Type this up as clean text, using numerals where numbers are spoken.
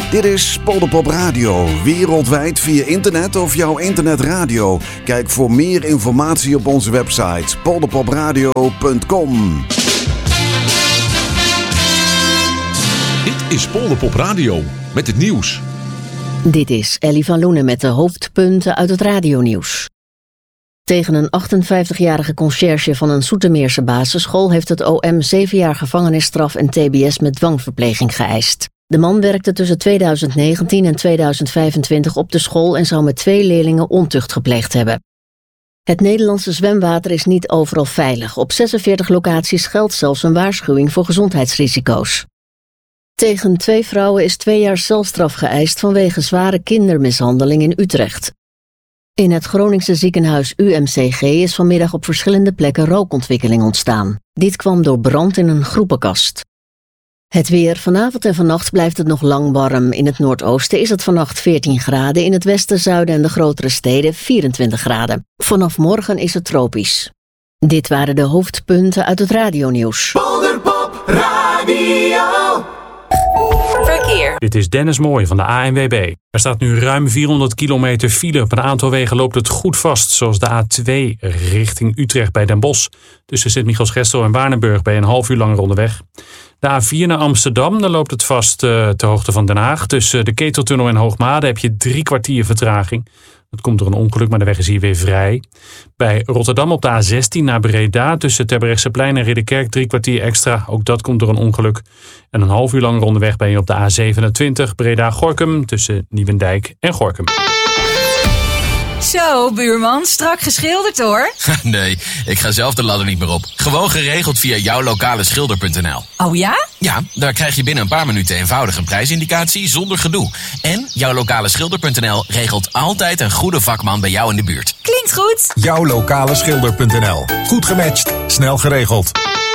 Dit is Polderpop Radio, wereldwijd via internet of jouw internetradio. Kijk voor meer informatie op onze website polderpopradio.com. Dit is Polderpop Radio met het nieuws. Dit is Ellie van Loenen met de hoofdpunten uit het radionieuws. Tegen een 58-jarige conciërge van een Zoetermeerse basisschool heeft het OM 7 jaar gevangenisstraf en tbs met dwangverpleging geëist. De man werkte tussen 2019 en 2025 op de school en zou met 2 leerlingen ontucht gepleegd hebben. Het Nederlandse zwemwater is niet overal veilig. Op 46 locaties geldt zelfs een waarschuwing voor gezondheidsrisico's. Tegen 2 vrouwen is 2 jaar celstraf geëist vanwege zware kindermishandeling in Utrecht. In het Groningse ziekenhuis UMCG is vanmiddag op verschillende plekken rookontwikkeling ontstaan. Dit kwam door brand in een groepenkast. Het weer. Vanavond en vannacht blijft het nog lang warm. In het noordoosten is het vannacht 14 graden. In het westen, zuiden en de grotere steden 24 graden. Vanaf morgen is het tropisch. Dit waren de hoofdpunten uit het radionieuws. Polderpop Radio. Verkeer. Dit is Dennis Mooij van de ANWB. Er staat nu ruim 400 kilometer file. Op een aantal wegen loopt het goed vast, zoals de A2 richting Utrecht bij Den Bosch. Tussen Sint-Michielsgestel en Waardenburg ben je een half uur langer onderweg. De A4 naar Amsterdam, dan loopt het vast ter hoogte van Den Haag. Tussen de Keteltunnel en Hoogmade heb je 3 kwartier vertraging. Dat komt door een ongeluk, maar de weg is hier weer vrij. Bij Rotterdam op de A16 naar Breda tussen Terbrechtseplein en Ridderkerk 3 kwartier extra. Ook dat komt door een ongeluk. En een half uur langer onderweg ben je op de A27 Breda-Gorinchem tussen Nieuwendijk en Gorinchem. Zo, buurman, strak geschilderd hoor. Nee, ik ga zelf de ladder niet meer op. Gewoon geregeld via jouwlokaleschilder.nl. Oh ja? Ja, daar krijg je binnen een paar minuten eenvoudig een prijsindicatie zonder gedoe. En jouwlokaleschilder.nl regelt altijd een goede vakman bij jou in de buurt. Klinkt goed. Jouwlokaleschilder.nl. Goed gematcht, snel geregeld.